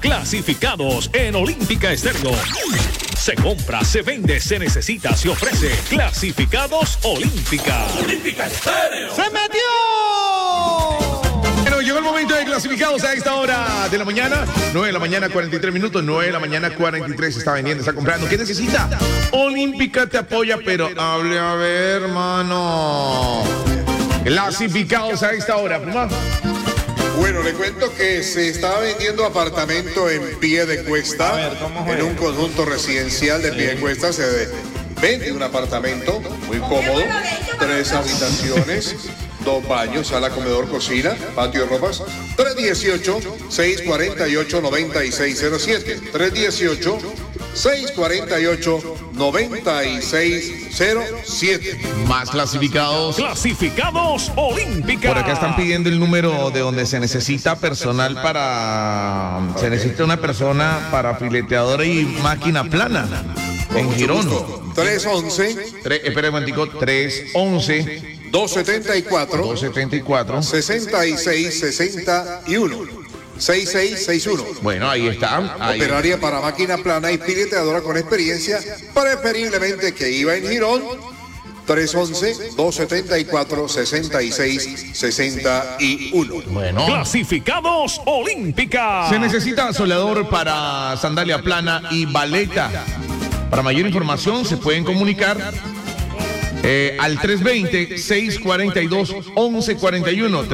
Clasificados en Olímpica Estéreo. Se compra, se vende, se necesita, se ofrece. Clasificados Olímpica. Olímpica Estéreo. ¡Se metió! Bueno, llegó el momento de clasificados a esta hora de la mañana. 9 de la mañana, 43 minutos. 9 de la mañana, 43. Se está vendiendo, está comprando. ¿Qué necesita? Olímpica te apoya, pero hable a ver, hermano. Clasificados a esta hora, Puma. Bueno, le cuento que se está vendiendo apartamento en Piedecuesta. A ver, ¿cómo fue? En un conjunto residencial de Piedecuesta se vende un apartamento muy cómodo, 3 habitaciones, 2 baños, sala, comedor, cocina, patio de ropas. 318-648-9607. 318-648-9607. Más clasificados. Clasificados Olímpica. Por acá están pidiendo el número de donde se necesita personal para... Se necesita una persona para fileteadora y máquina plana. En Girón. 311. Espera un momentico. 311. 274. 6661. 6661. Bueno, ahí está. Ahí. Operaria para máquina plana y fileteadora con experiencia, preferiblemente que iba en Girón. 311-274-6661. Bueno. Clasificados Olímpica. Se necesita soldador para sandalia plana y baleta. Para mayor información se pueden comunicar al 320-642-1141.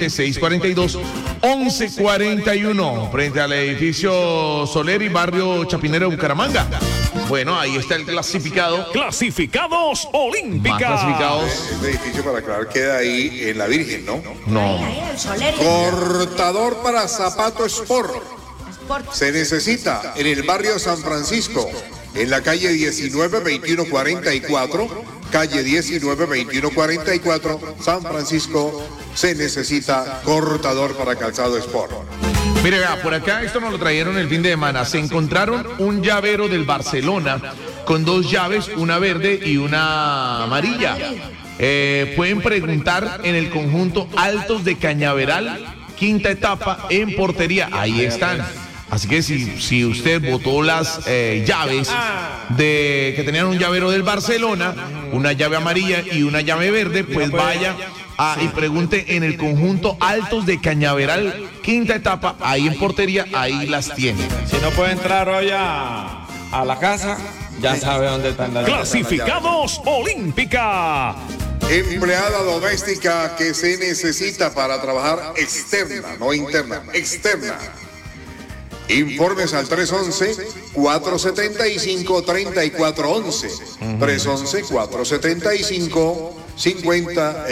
320-642-1141. Frente al edificio Soler y barrio Chapinero de Bucaramanga. Bueno, ahí está el clasificado. Clasificados Olímpica. Más clasificados. Este edificio, para aclarar, queda ahí en la Virgen, ¿no? No. Cortador para zapato Sport. Se necesita en el barrio San Francisco, en la calle 19-2144, calle 19-2144, San Francisco. Se necesita cortador para calzado Sport. Mire, vea, por acá esto nos lo trajeron el fin de semana. Se encontraron un llavero del Barcelona con 2 llaves, una verde y una amarilla. Pueden preguntar en el conjunto Altos de Cañaveral, quinta etapa en portería. Ahí están. Así que si usted botó las llaves de que tenían un llavero del Barcelona, una llave amarilla y una llave verde, pues vaya y pregunte en el conjunto Altos de Cañaveral, quinta etapa, ahí en portería, ahí las tiene. Si no puede entrar hoy a la casa, ya sabe dónde están las llaves. Clasificados Olímpica. Empleada doméstica que se necesita para trabajar externa, no interna, externa. Informes al 311-475-3411. 311-475-50.